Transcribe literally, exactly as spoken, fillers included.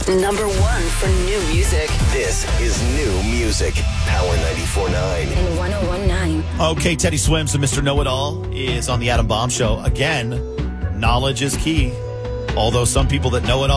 Number one for new music. This is new music. Power ninety-four point nine. And one oh one point nine. Okay, Teddy Swims and Mister Know-It-All is on the Adam Bomb Show. Again, knowledge is key. Although some people that know it all